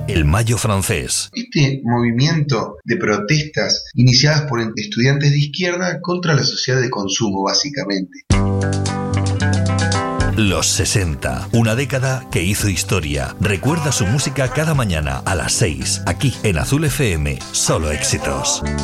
El Mayo francés. Este movimiento de protestas iniciadas por estudiantes de izquierda contra la sociedad de consumo, básicamente. Los 60, una década que hizo historia. Recuerda su música cada mañana a las 6, aquí en Azul FM, solo éxitos.